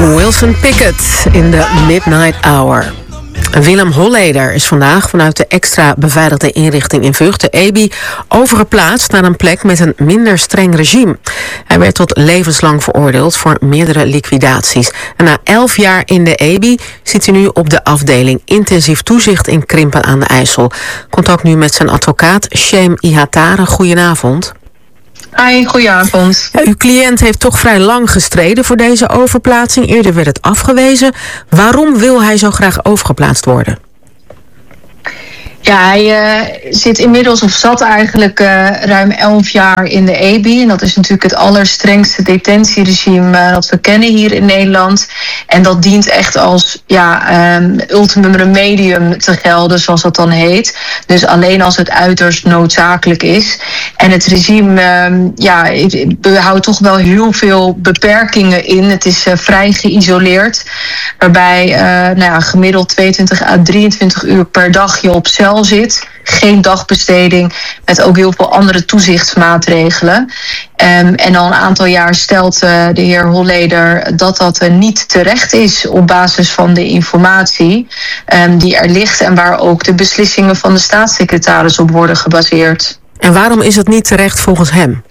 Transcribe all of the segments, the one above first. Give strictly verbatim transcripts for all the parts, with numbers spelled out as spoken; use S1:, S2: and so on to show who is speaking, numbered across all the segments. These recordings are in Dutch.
S1: Wilson Pickett in de Midnight Hour. Willem Holleder is vandaag vanuit de extra beveiligde inrichting in Vught, de E B I, overgeplaatst naar een plek met een minder streng regime. Hij werd tot levenslang veroordeeld voor meerdere liquidaties. En na elf jaar in de E B I zit hij nu op de afdeling intensief toezicht in Krimpen aan de IJssel. Contact nu met zijn advocaat Shem Ihatare. Goedenavond.
S2: Hi, goedenavond.
S1: Ja, uw cliënt heeft toch vrij lang gestreden voor deze overplaatsing. Eerder werd het afgewezen. Waarom wil hij zo graag overgeplaatst worden?
S2: Ja, hij uh, zit inmiddels, of zat eigenlijk uh, ruim elf jaar in de E B I. En dat is natuurlijk het allerstrengste detentieregime uh, dat we kennen hier in Nederland. En dat dient echt als ja, um, ultimum remedium te gelden, zoals dat dan heet. Dus alleen als het uiterst noodzakelijk is. En het regime um, ja, houdt toch wel heel veel beperkingen in. Het is uh, vrij geïsoleerd. Waarbij uh, nou ja, gemiddeld tweeëntwintig à drieëntwintig uur per dag je op cel zit. Geen dagbesteding, met ook heel veel andere toezichtsmaatregelen. Um, en al een aantal jaar stelt uh, de heer Holleder dat dat uh, niet terecht is op basis van de informatie um, die er ligt en waar ook de beslissingen van de staatssecretaris op worden gebaseerd.
S1: En waarom is het niet terecht volgens hem?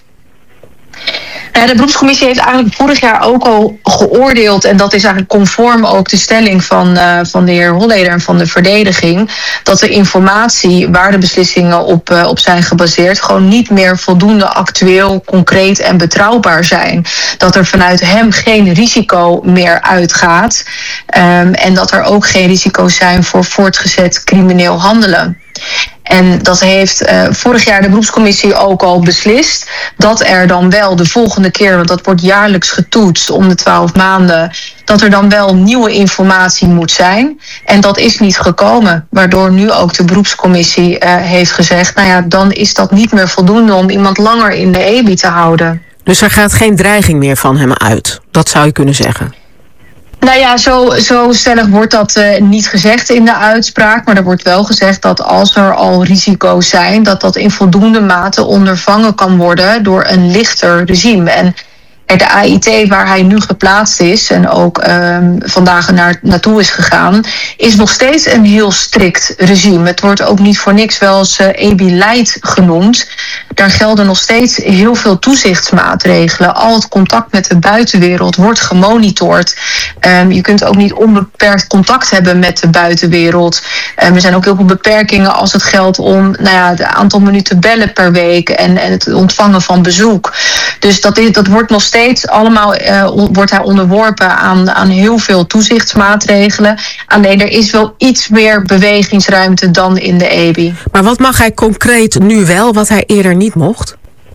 S2: De beroepscommissie heeft eigenlijk vorig jaar ook al geoordeeld, en dat is eigenlijk conform ook de stelling van, uh, van de heer Holleder en van de verdediging, dat de informatie waar de beslissingen op, uh, op zijn gebaseerd gewoon niet meer voldoende actueel, concreet en betrouwbaar zijn. Dat er vanuit hem geen risico meer uitgaat um, en dat er ook geen risico's zijn voor voortgezet crimineel handelen. En dat heeft uh, vorig jaar de beroepscommissie ook al beslist. Dat er dan wel de volgende keer, want dat wordt jaarlijks getoetst om de twaalf maanden, dat er dan wel nieuwe informatie moet zijn. En dat is niet gekomen. Waardoor nu ook de beroepscommissie uh, heeft gezegd, nou ja, dan is dat niet meer voldoende om iemand langer in de E B I te houden.
S1: Dus er gaat geen dreiging meer van hem uit. Dat zou je kunnen zeggen.
S2: Nou ja, zo, zo stellig wordt dat uh, niet gezegd in de uitspraak. Maar er wordt wel gezegd dat als er al risico's zijn, dat dat in voldoende mate ondervangen kan worden door een lichter regime. En de A I T waar hij nu geplaatst is en ook um, vandaag naar, naartoe is gegaan, is nog steeds een heel strikt regime. Het wordt ook niet voor niks wel eens uh, E B I Light genoemd. Daar gelden nog steeds heel veel toezichtsmaatregelen. Al het contact met de buitenwereld wordt gemonitord. Um, je kunt ook niet onbeperkt contact hebben met de buitenwereld. Um, er zijn ook heel veel beperkingen als het geldt om nou ja, het aantal minuten bellen per week en, en het ontvangen van bezoek. Dus dat, is, dat wordt nog steeds allemaal uh, wordt hij onderworpen aan, aan heel veel toezichtsmaatregelen. Alleen er is wel iets meer bewegingsruimte dan in de E B I.
S1: Maar wat mag hij concreet nu wel, wat hij eerder niet mocht?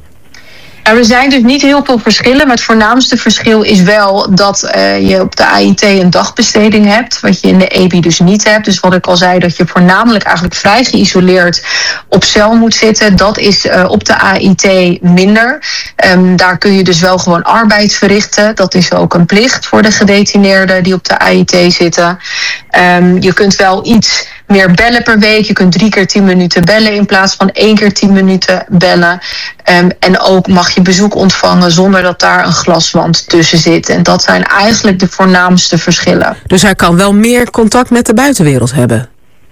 S2: Er zijn dus niet heel veel verschillen, maar het voornaamste verschil is wel dat uh, je op de A I T een dagbesteding hebt, wat je in de E B I dus niet hebt. Dus wat ik al zei, dat je voornamelijk eigenlijk vrij geïsoleerd op cel moet zitten, dat is uh, op de A I T minder. Um, daar kun je dus wel gewoon arbeid verrichten. Dat is ook een plicht voor de gedetineerden die op de A I T zitten. Um, je kunt wel iets meer bellen per week. Je kunt drie keer tien minuten bellen in plaats van één keer tien minuten bellen. Um, en ook mag je bezoek ontvangen zonder dat daar een glaswand tussen zit. En dat zijn eigenlijk de voornaamste verschillen.
S1: Dus hij kan wel meer contact met de buitenwereld hebben?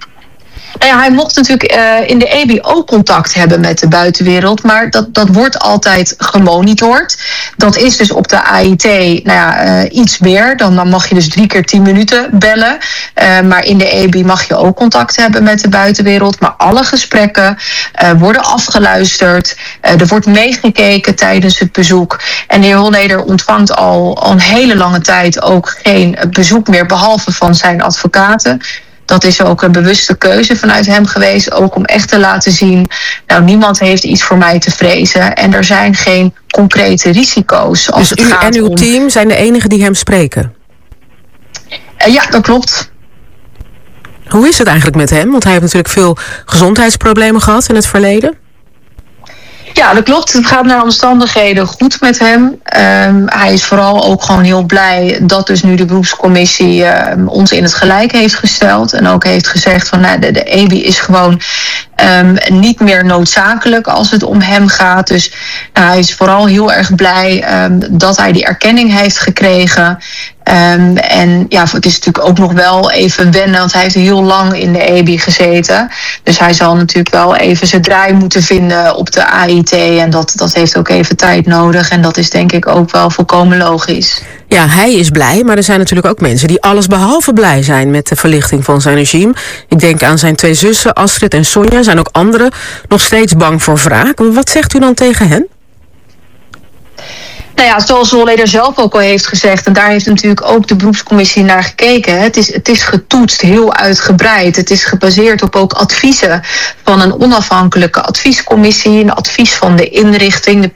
S2: Nou ja, hij mocht natuurlijk uh, in de E B I ook contact hebben met de buitenwereld, maar dat, dat wordt altijd gemonitord. Dat is dus op de A I T nou ja, uh, iets meer. Dan, dan mag je dus drie keer tien minuten bellen. Uh, maar in de E B I mag je ook contact hebben met de buitenwereld. Maar alle gesprekken uh, worden afgeluisterd. Uh, er wordt meegekeken tijdens het bezoek. En de heer Holleder ontvangt al, al een hele lange tijd ook geen bezoek meer, behalve van zijn advocaten. Dat is ook een bewuste keuze vanuit hem geweest, ook om echt te laten zien, nou, niemand heeft iets voor mij te vrezen en er zijn geen concrete risico's. Als
S1: dus
S2: het
S1: u
S2: gaat
S1: en uw
S2: om...
S1: team zijn de enigen die hem spreken?
S2: Uh, ja, dat klopt.
S1: Hoe is het eigenlijk met hem? Want hij heeft natuurlijk veel gezondheidsproblemen gehad in het verleden.
S2: Ja, dat klopt. Het gaat naar omstandigheden goed met hem. Um, hij is vooral ook gewoon heel blij dat dus nu de beroepscommissie uh, ons in het gelijk heeft gesteld. En ook heeft gezegd van nou, de, de E B I is gewoon um, niet meer noodzakelijk als het om hem gaat. Dus nou, hij is vooral heel erg blij um, dat hij die erkenning heeft gekregen. Um, en ja, het is natuurlijk ook nog wel even wennen, want hij heeft heel lang in de E B I gezeten. Dus hij zal natuurlijk wel even zijn draai moeten vinden op de A I T. En dat, dat heeft ook even tijd nodig. En dat is denk ik ook wel volkomen logisch.
S1: Ja, hij is blij, maar er zijn natuurlijk ook mensen die allesbehalve blij zijn met de verlichting van zijn regime. Ik denk aan zijn twee zussen, Astrid en Sonja. Zijn ook anderen nog steeds bang voor wraak. Wat zegt u dan tegen hen?
S2: Nou ja, zoals Holleder zelf ook al heeft gezegd, en daar heeft natuurlijk ook de beroepscommissie naar gekeken. Het is, het is getoetst, heel uitgebreid. Het is gebaseerd op ook adviezen van een onafhankelijke adviescommissie, een advies van de inrichting, de